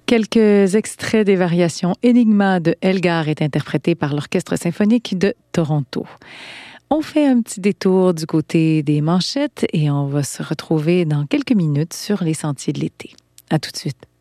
Quelques extraits des variations Enigma de Elgar est interprété par l'Orchestre symphonique de Toronto. On fait un petit détour du côté des manchettes et on va se retrouver dans quelques minutes sur les sentiers de l'été. À tout de suite.